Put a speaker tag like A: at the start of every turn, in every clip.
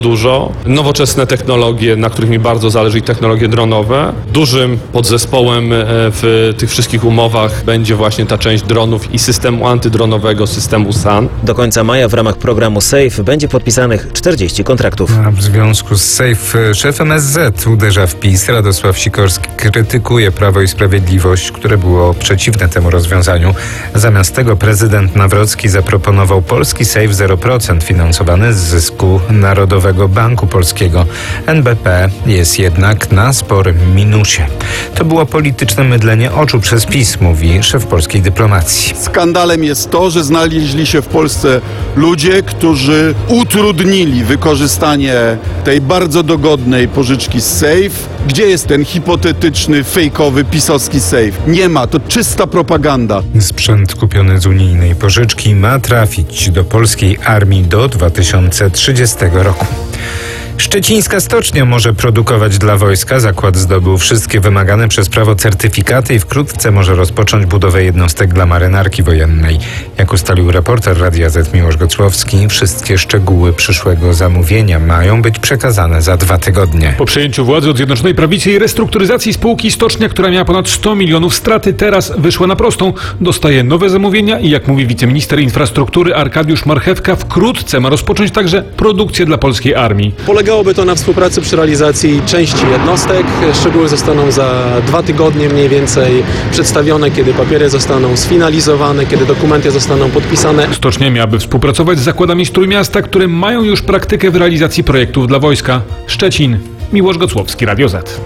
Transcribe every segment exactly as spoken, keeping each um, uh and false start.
A: dużo. Nowoczesne technologie, na których mi bardzo zależy, i technologie dronowe. Dużym podzespołem w tych wszystkich umowach będzie właśnie ta część dronów i systemu antydronowego, systemu S A N.
B: Do końca maja w ramach programu SAFE będzie podpisanych czterdzieści kontraktów.
C: A w związku z SAFE szef M S Z uderza w PiS. Radosław Sikorski krytykuje Prawo i Sprawiedliwość, które było przeciwne temu rozwiązaniu. Zamiast tego prezydent Nawrocki zaproponował polski SAFE zero procent finansowany z zysku Narodowego Banku Polskiego. N B P jest jednak na sporym minusie. To było polityczne mydlenie oczu przez PiS, mówi szef polskiej dyplomacji.
D: Skandalem jest to, że znaleźli się w Polsce ludzie, którzy utrudnili wykorzystanie tej bardzo dogodnej pożyczki z SAFE. Gdzie jest ten hipotetyczny, fejkowy, pisowski SAFE? Nie ma, to czysta propaganda.
C: Sprzęt kupiony z unijnej pożyczki ma trafić do polskiej armii do dwa tysiące trzydziestego roku. Szczecińska stocznia może produkować dla wojska. Zakład zdobył wszystkie wymagane przez prawo certyfikaty i wkrótce może rozpocząć budowę jednostek dla marynarki wojennej. Jak ustalił reporter Radia Z Miłosz Gocłowski, wszystkie szczegóły przyszłego zamówienia mają być przekazane za dwa tygodnie.
E: Po przejęciu władzy od Zjednoczonej Prawicy i restrukturyzacji spółki Stocznia, która miała ponad sto milionów straty, teraz wyszła na prostą. Dostaje nowe zamówienia i, jak mówi wiceminister infrastruktury Arkadiusz Marchewka, wkrótce ma rozpocząć także produkcję dla polskiej armii.
F: Polegałoby to na współpracy przy realizacji części jednostek. Szczegóły zostaną za dwa tygodnie mniej więcej przedstawione, kiedy papiery zostaną sfinalizowane, kiedy dokumenty zostaną podpisane.
E: Stocznia miałaby współpracować z zakładami z Trójmiasta, które mają już praktykę w realizacji projektów dla wojska. Szczecin, Miłosz Gocłowski, Radio Z.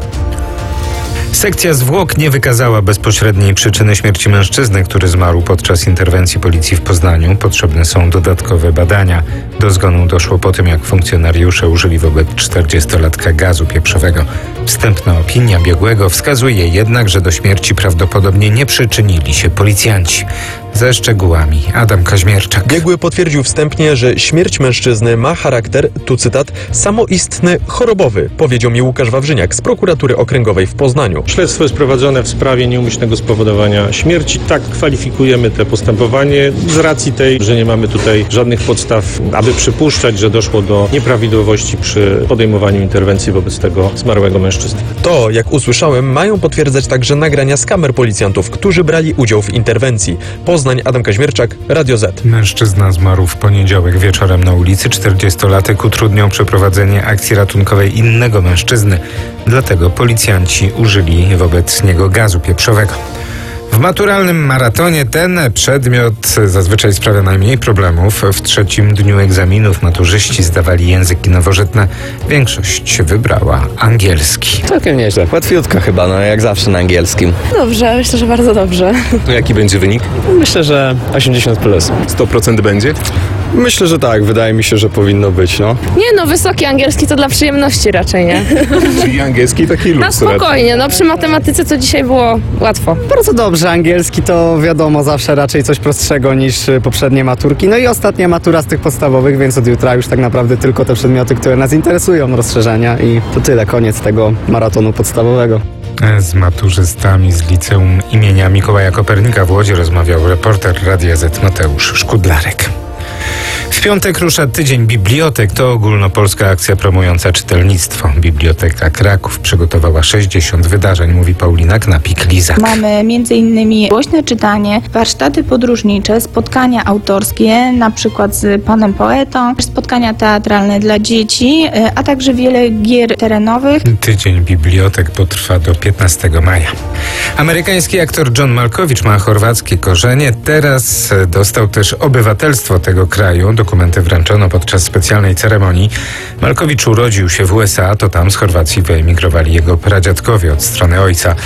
C: Sekcja zwłok nie wykazała bezpośredniej przyczyny śmierci mężczyzny, który zmarł podczas interwencji policji w Poznaniu. Potrzebne są dodatkowe badania. Do zgonu doszło po tym, jak funkcjonariusze użyli wobec czterdziestolatka gazu pieprzowego. Wstępna opinia biegłego wskazuje jednak, że do śmierci prawdopodobnie nie przyczynili się policjanci. Ze szczegółami Adam Kaźmierczak.
G: Biegły potwierdził wstępnie, że śmierć mężczyzny ma charakter, tu cytat, samoistny, chorobowy, powiedział mi Łukasz Wawrzyniak z prokuratury okręgowej w Poznaniu.
H: Śledztwo jest prowadzone w sprawie nieumyślnego spowodowania śmierci. Tak kwalifikujemy te postępowanie z racji tej, że nie mamy tutaj żadnych podstaw, aby przypuszczać, że doszło do nieprawidłowości przy podejmowaniu interwencji wobec tego zmarłego mężczyzny.
G: To, jak usłyszałem, mają potwierdzać także nagrania z kamer policjantów, którzy brali udział w interwencji. Poznań, Adam Kaźmierczak, Radio Z.
C: Mężczyzna zmarł w poniedziałek wieczorem na ulicy. czterdziestolatek utrudniał przeprowadzenie akcji ratunkowej innego mężczyzny. Dlatego policjanci użyli wobec niego gazu pieprzowego. W maturalnym maratonie ten przedmiot zazwyczaj sprawia najmniej problemów. W trzecim dniu egzaminów maturzyści zdawali języki nowożytne. Większość wybrała angielski.
I: Całkiem nieźle. Łatwiutko chyba, no jak zawsze na angielskim.
J: Dobrze, myślę, że bardzo dobrze.
I: Jaki będzie wynik?
K: Myślę, że osiemdziesiąt plus.
I: sto procent będzie?
K: Myślę, że tak. Wydaje mi się, że powinno być, no.
J: Nie no, wysoki angielski to dla przyjemności raczej, nie?
I: Czyli angielski taki luz.
J: Na spokojnie, no przy matematyce to dzisiaj było łatwo.
L: Bardzo dobrze, angielski to wiadomo zawsze raczej coś prostszego niż poprzednie maturki. No i ostatnia matura z tych podstawowych, więc od jutra już tak naprawdę tylko te przedmioty, które nas interesują, rozszerzenia i to tyle, koniec tego maratonu podstawowego.
C: Z maturzystami z liceum imienia Mikołaja Kopernika w Łodzi rozmawiał reporter Radia Z Mateusz Szkudlarek. W piątek rusza Tydzień Bibliotek. To ogólnopolska akcja promująca czytelnictwo. Biblioteka Kraków przygotowała sześćdziesiąt wydarzeń, mówi Paulina Knapik-Lizak.
M: Mamy między innymi głośne czytanie, warsztaty podróżnicze, spotkania autorskie, na przykład z panem poetą, spotkania teatralne dla dzieci, a także wiele gier terenowych.
C: Tydzień Bibliotek potrwa do piętnastego maja. Amerykański aktor John Malkovich ma chorwackie korzenie. Teraz dostał też obywatelstwo tego kraju. Dokumenty wręczono podczas specjalnej ceremonii. Malkovich urodził się w U S A, to tam z Chorwacji wyemigrowali jego pradziadkowie od strony ojca.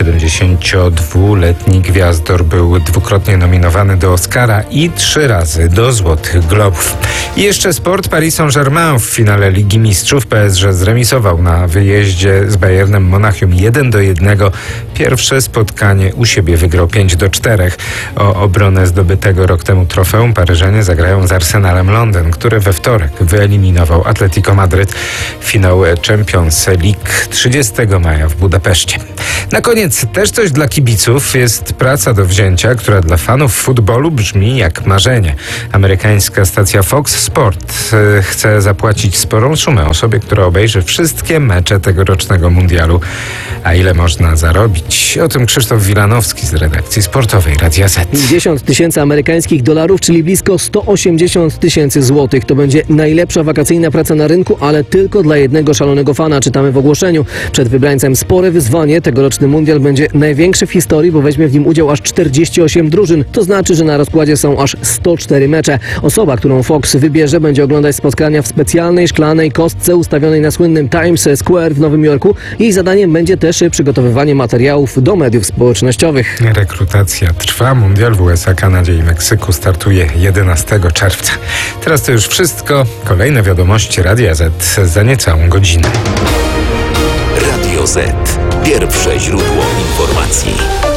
C: siedemdziesięciodwuletni gwiazdor był dwukrotnie nominowany do Oscara i trzy razy do Złotych Globów. I jeszcze sport. Paris Saint-Germain w finale Ligi Mistrzów. P S G zremisował na wyjeździe z Bayernem Monachium jeden do jednego. Pierwsze spotkanie u siebie wygrał pięć do czterech. O obronę zdobytego rok temu trofeum Paryżanie zagrają z Arsenalem Arsenalem Londyn, który we wtorek wyeliminował Atletico Madryt. Finał Champions League trzydziestego maja w Budapeszcie. Na koniec też coś dla kibiców. Jest praca do wzięcia, która dla fanów futbolu brzmi jak marzenie. Amerykańska stacja Fox Sport chce zapłacić sporą sumę osobie, która obejrzy wszystkie mecze tegorocznego mundialu. A ile można zarobić? O tym Krzysztof Wilanowski z redakcji sportowej Radia Z.
N: pięćdziesiąt tysięcy amerykańskich dolarów, czyli blisko sto osiemdziesiąt tysięcy złotych. To będzie najlepsza wakacyjna praca na rynku, ale tylko dla jednego szalonego fana, czytamy w ogłoszeniu. Przed wybrańcem spore wyzwanie. Tegoroczny mundial będzie największy w historii, bo weźmie w nim udział aż czterdzieści osiem drużyn. To znaczy, że na rozkładzie są aż sto cztery mecze. Osoba, którą Fox wybierze, będzie oglądać spotkania w specjalnej szklanej kostce ustawionej na słynnym Times Square w Nowym Jorku. Jej zadaniem będzie też przygotowywanie materiałów do mediów społecznościowych.
C: Rekrutacja trwa. Mundial w U S A, Kanadzie i Meksyku startuje jedenastego czerwca. Teraz to już wszystko. Kolejne wiadomości Radia Z za niecałą godzinę.
O: Radio Z. Pierwsze źródło informacji.